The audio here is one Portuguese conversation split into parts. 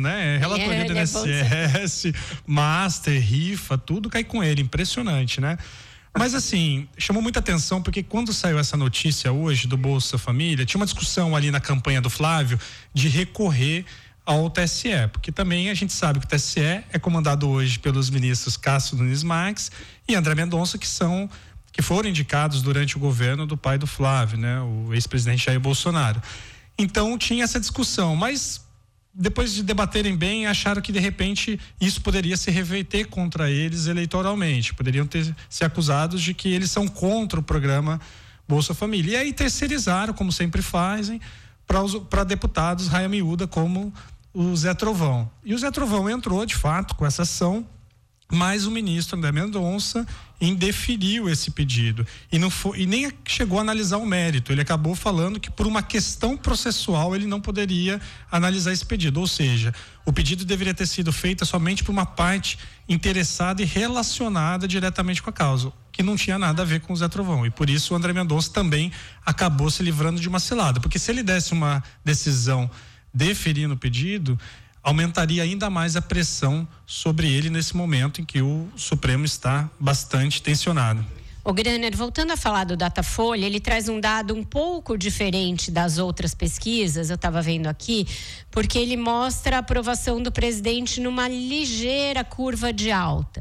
né? Relatoria do INSS, master, rifa, tudo cai com ele, impressionante, né? Mas assim, chamou muita atenção porque quando saiu essa notícia hoje do Bolsa Família, tinha uma discussão ali na campanha do Flávio de recorrer ao TSE, porque também a gente sabe que o TSE é comandado hoje pelos ministros Cássio Nunes Marques e André Mendonça, que foram indicados durante o governo do pai do Flávio, né? O ex-presidente Jair Bolsonaro. Então tinha essa discussão, mas depois de debaterem bem, acharam que de repente isso poderia se reverter contra eles eleitoralmente, poderiam ser acusados de que eles são contra o programa Bolsa Família. E aí terceirizaram, como sempre fazem, para deputados raia miúda como o Zé Trovão. E o Zé Trovão entrou de fato com essa ação, mas o ministro André Mendonça indeferiu esse pedido e nem chegou a analisar o mérito. Ele acabou falando que por uma questão processual ele não poderia analisar esse pedido, ou seja, o pedido deveria ter sido feito somente por uma parte interessada e relacionada diretamente com a causa, que não tinha nada a ver com o Zé Trovão, e por isso o André Mendonça também acabou se livrando de uma cilada, porque se ele desse uma decisão deferindo o pedido, aumentaria ainda mais a pressão sobre ele nesse momento em que o Supremo está bastante tensionado. O Graner, voltando a falar do Datafolha, ele traz um dado um pouco diferente das outras pesquisas, eu estava vendo aqui, porque ele mostra a aprovação do presidente numa ligeira curva de alta.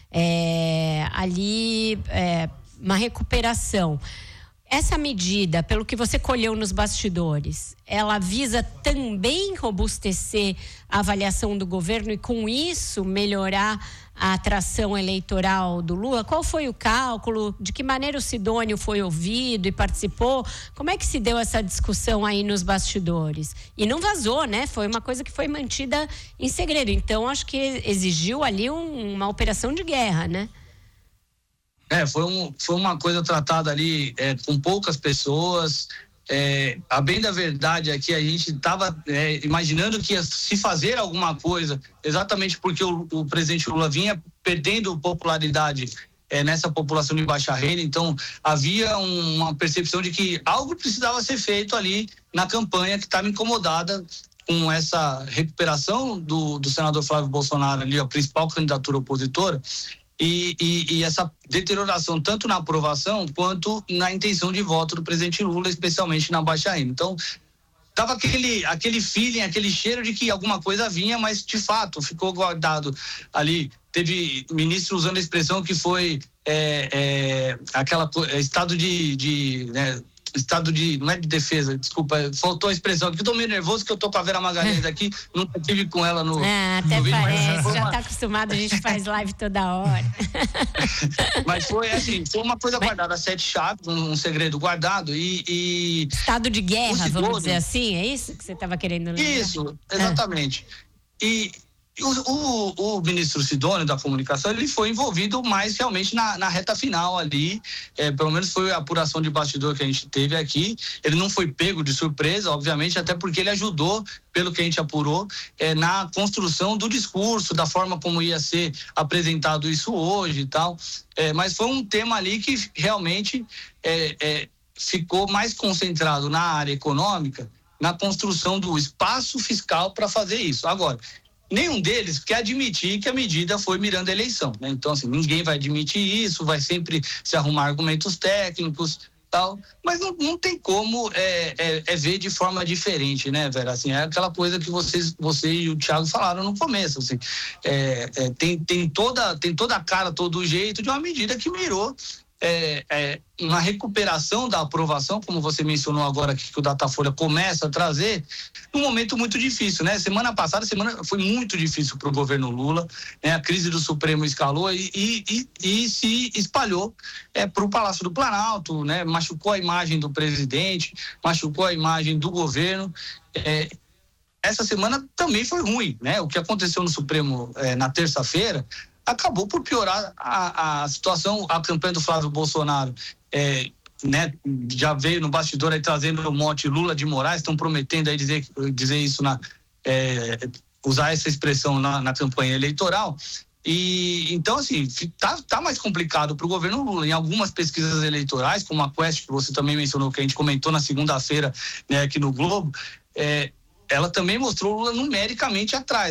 Uma recuperação. Essa medida, pelo que você colheu nos bastidores, ela visa também robustecer a avaliação do governo e, com isso, melhorar a atração eleitoral do Lula? Qual foi o cálculo? De que maneira o Sidônio foi ouvido e participou? Como é que se deu essa discussão aí nos bastidores? E não vazou, né? Foi uma coisa que foi mantida em segredo. Então, acho que exigiu ali uma operação de guerra, né? Foi uma coisa tratada ali com poucas pessoas. A bem da verdade aqui, a gente estava imaginando que ia se fazer alguma coisa, exatamente porque o presidente Lula vinha perdendo popularidade nessa população de baixa renda. Então havia uma percepção de que algo precisava ser feito ali na campanha, que estava incomodada com essa recuperação do senador Flávio Bolsonaro ali, a principal candidatura opositora. E essa deterioração tanto na aprovação quanto na intenção de voto do presidente Lula, especialmente na baixa renda. Então, tava aquele feeling, aquele cheiro de que alguma coisa vinha, mas de fato ficou guardado ali. Teve ministro usando a expressão que foi estado não é de defesa, desculpa, faltou a expressão, porque eu tô meio nervoso que eu tô com a Vera Magalhães aqui, nunca tive com ela no até no vídeo, parece, já tá acostumado, a gente faz live toda hora. Mas foi uma coisa guardada, 7 chaves, um segredo guardado e estado de guerra, vamos dizer assim, é isso que você estava querendo lembrar? Isso, exatamente. E o ministro Sidônio da Comunicação, ele foi envolvido mais realmente na reta final ali, pelo menos foi a apuração de bastidor que a gente teve aqui. Ele não foi pego de surpresa, obviamente, até porque ele ajudou, pelo que a gente apurou, na construção do discurso, da forma como ia ser apresentado isso hoje e tal. Mas foi um tema ali que realmente ficou mais concentrado na área econômica, na construção do espaço fiscal para fazer isso. Agora, nenhum deles quer admitir que a medida foi mirando a eleição, né? Então, assim, ninguém vai admitir isso, vai sempre se arrumar argumentos técnicos, tal, mas não tem como ver de forma diferente, né, Vera? Assim, é aquela coisa que você e o Thiago falaram no começo, assim, tem toda a cara, todo o jeito de uma medida que mirou uma recuperação da aprovação, como você mencionou agora que o Datafolha começa a trazer, num momento muito difícil, né? Semana passada foi muito difícil para o governo Lula, né? A crise do Supremo escalou e se espalhou para o Palácio do Planalto, né? Machucou a imagem do presidente, machucou a imagem do governo. Essa semana também foi ruim, né? O que aconteceu no Supremo na terça-feira acabou por piorar a situação. A campanha do Flávio Bolsonaro né, já veio no bastidor aí trazendo o mote Lula de Moraes, estão prometendo aí dizer isso, usar essa expressão na campanha eleitoral. E então, assim, tá mais complicado para o governo Lula. Em algumas pesquisas eleitorais, como a Quest, que você também mencionou, que a gente comentou na segunda-feira, né, aqui no Globo, ela também mostrou o Lula numericamente atrás.